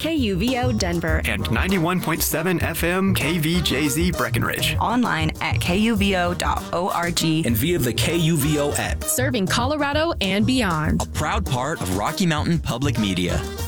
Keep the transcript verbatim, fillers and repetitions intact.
K U V O Denver. And ninety-one point seven F M K V J Z Breckenridge. Online at K U V O dot org. And via the K U V O app. Serving Colorado and beyond. A proud part of Rocky Mountain Public Media.